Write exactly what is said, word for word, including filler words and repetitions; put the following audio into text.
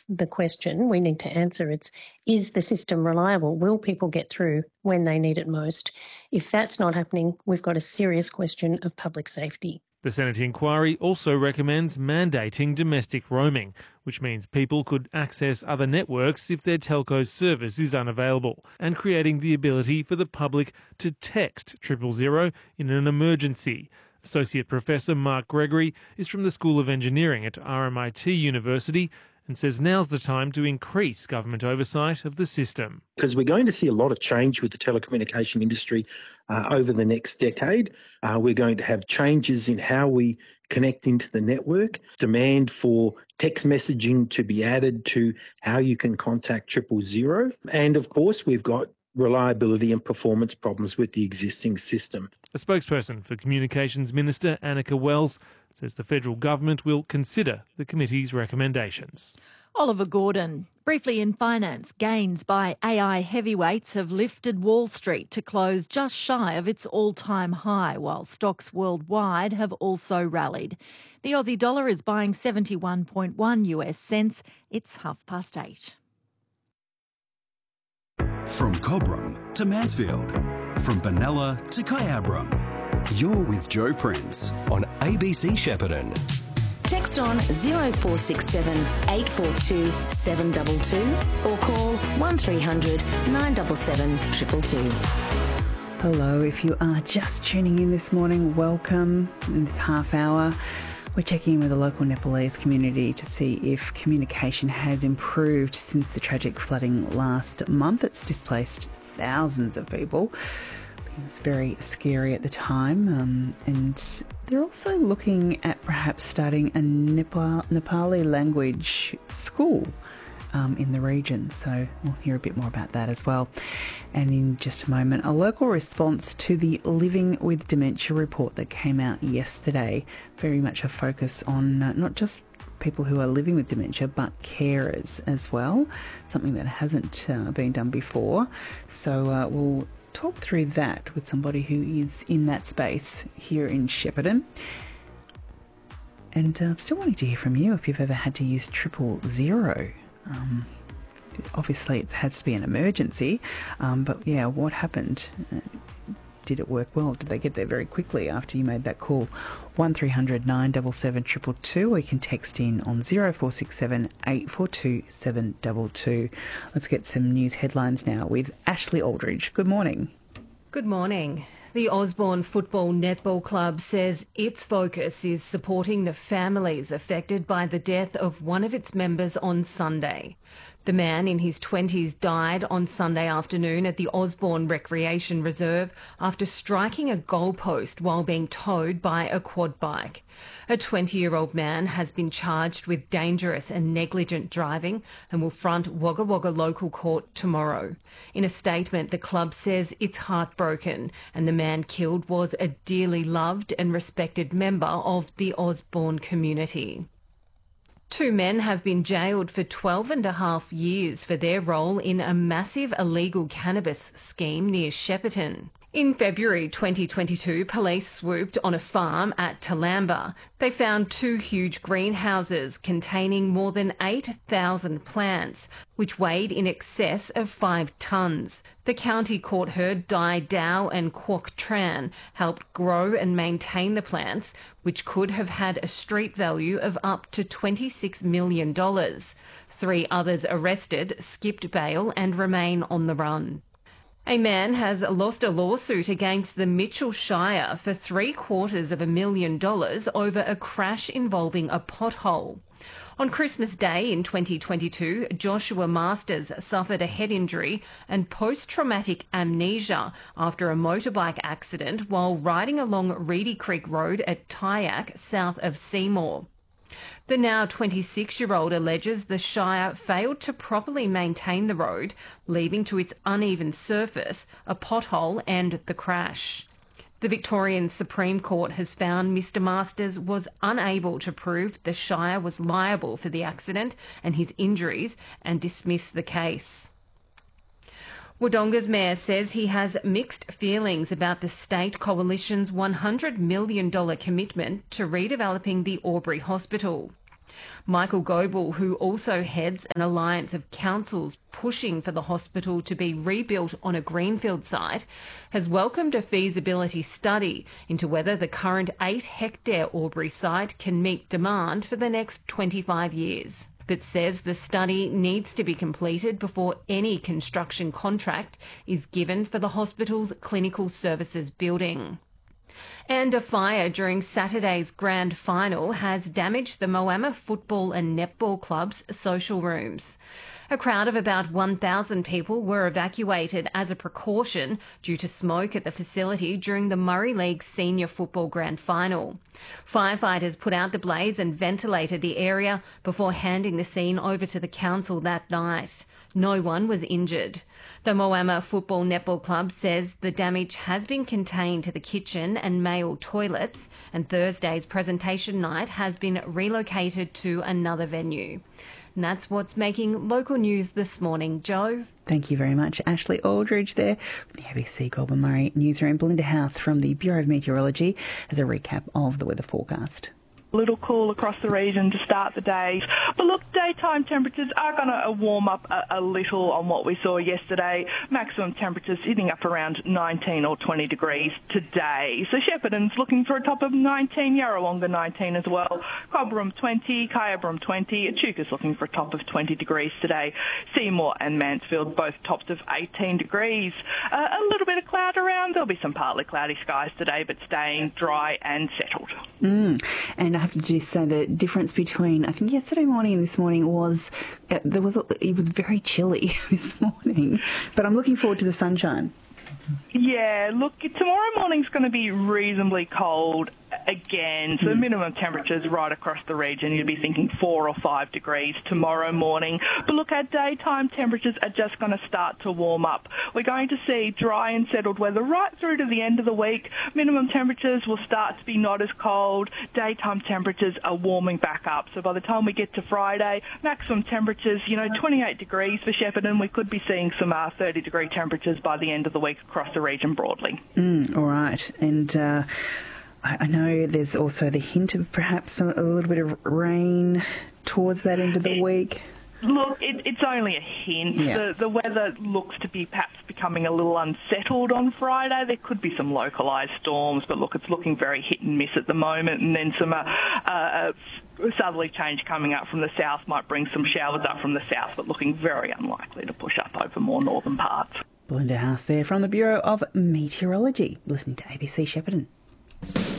the question we need to answer. It's, is the system reliable? Will people get through when they need it most? If that's not happening, we've got a serious question of public safety. The Senate inquiry also recommends mandating domestic roaming, which means people could access other networks if their telco's service is unavailable, and creating the ability for the public to text triple zero in an emergency. Associate Professor Mark Gregory is from the School of Engineering at R M I T University and says now's the time to increase government oversight of the system. Because we're going to see a lot of change with the telecommunication industry uh, over the next decade. Uh, we're going to have changes in how we connect into the network, demand for text messaging to be added to how you can contact triple zero. And of course, we've got reliability and performance problems with the existing system. A spokesperson for Communications Minister Annika Wells says the federal government will consider the committee's recommendations. Oliver Gordon. Briefly in finance, gains by A I heavyweights have lifted Wall Street to close just shy of its all-time high, while stocks worldwide have also rallied. The Aussie dollar is buying seventy-one point one US cents. It's half past eight. From Cobram to Mansfield, from Benalla to Kyabram, you're with Joe Prince on A B C Shepparton. Text on zero four six seven, eight four two, seven two two or call one three hundred, nine seven seven, two two two. Hello, if you are just tuning in this morning, welcome. In this half hour, we're checking in with the local Nepalese community to see if communication has improved since the tragic flooding last month. It's displaced thousands of people. It was very scary at the time, um, and they're also looking at perhaps starting a Nepal, Nepali language school um, in the region. So we'll hear a bit more about that as well. And in just a moment, a local response to the Living with Dementia report that came out yesterday. Very much a focus on uh, not just people who are living with dementia, but carers as well, something that hasn't uh, been done before. So uh, we'll talk through that with somebody who is in that space here in Shepparton. And uh, I'm still wanting to hear from you if you've ever had to use triple zero. Um, obviously, it has to be an emergency, um, but yeah, what happened? Uh, did it work well? Did they get there very quickly after you made that call? one three hundred, nine seven seven, two two two, or you can text in on zero four six seven, eight four two, seven two two. Let's get some news headlines now with Ashley Aldridge. Good morning. Good morning. The Osborne Football Netball Club says its focus is supporting the families affected by the death of one of its members on Sunday. The man in his twenties died on Sunday afternoon at the Osborne Recreation Reserve after striking a goalpost while being towed by a quad bike. A twenty-year-old man has been charged with dangerous and negligent driving and will front Wagga Wagga Local Court tomorrow. In a statement, the club says it's heartbroken and the man killed was a dearly loved and respected member of the Osborne community. Two men have been jailed for twelve and a half years for their role in a massive illegal cannabis scheme near Shepparton. In February twenty twenty-two, police swooped on a farm at Talamba. They found two huge greenhouses containing more than eight thousand plants, which weighed in excess of five tonnes. The county court heard Dai Dow and Kwok Tran helped grow and maintain the plants, which could have had a street value of up to twenty-six million dollars. Three others arrested, skipped bail and remain on the run. A man has lost a lawsuit against the Mitchell Shire for three quarters of a million dollars over a crash involving a pothole. On Christmas Day in twenty twenty-two, Joshua Masters suffered a head injury and post-traumatic amnesia after a motorbike accident while riding along Reedy Creek Road at Tyack, south of Seymour. The now twenty-six-year-old alleges the Shire failed to properly maintain the road, leading to its uneven surface, a pothole and the crash. The Victorian Supreme Court has found Mister Masters was unable to prove the Shire was liable for the accident and his injuries and dismissed the case. Wodonga's mayor says he has mixed feelings about the state coalition's one hundred million dollars commitment to redeveloping the Albury Hospital. Michael Goebel, who also heads an alliance of councils pushing for the hospital to be rebuilt on a greenfield site, has welcomed a feasibility study into whether the current eight hectare Albury site can meet demand for the next twenty-five years. But says the study needs to be completed before any construction contract is given for the hospital's clinical services building. And a fire during Saturday's grand final has damaged the Moama Football and Netball Club's social rooms. A crowd of about one thousand people were evacuated as a precaution due to smoke at the facility during the Murray League Senior Football Grand Final. Firefighters put out the blaze and ventilated the area before handing the scene over to the council that night. No one was injured. The Moama Football Netball Club says the damage has been contained to the kitchen and male toilets, and Thursday's presentation night has been relocated to another venue. And that's what's making local news this morning. Joe? Thank you very much, Ashley Aldridge there from the A B C Goulburn Murray newsroom. Belinda House from the Bureau of Meteorology has a recap of the weather forecast. A little cool across the region to start the day. But look, daytime temperatures are going to warm up a, a little on what we saw yesterday. Maximum temperatures hitting up around nineteen or twenty degrees today. So Shepparton's looking for a top of nineteen, Yarrawonga nineteen as well. Cobram twenty, Kyabram twenty, Echuca's looking for a top of twenty degrees today. Seymour and Mansfield both tops of eighteen degrees. Uh, a little bit of cloud around. There'll be some partly cloudy skies today, but staying dry and settled. Mm. And I have to just say the difference between, I think yesterday morning and this morning was, uh, there was a, it was very chilly this morning, but I'm looking forward to the sunshine. Yeah, look, tomorrow morning's going to be reasonably cold again. So minimum temperatures right across the region, you'd be thinking four or five degrees tomorrow morning. But look, our daytime temperatures are just going to start to warm up. We're going to see dry and settled weather right through to the end of the week. Minimum temperatures will start to be not as cold. Daytime temperatures are warming back up. So by the time we get to Friday, maximum temperatures, you know, twenty-eight degrees for Shepparton. We could be seeing some uh, thirty degree temperatures by the end of the week across the region broadly. Mm, all right. And uh, I, I know there's also the hint of perhaps a, a little bit of rain towards that end of the it, week. Look, it, it's only a hint. Yeah. The, the weather looks to be perhaps becoming a little unsettled on Friday. There could be some localised storms, but look, it's looking very hit and miss at the moment. And then some uh, uh, southerly change coming up from the south might bring some showers up from the south, but looking very unlikely to push up over more northern parts. Belinda House there from the Bureau of Meteorology, listening to A B C Shepparton.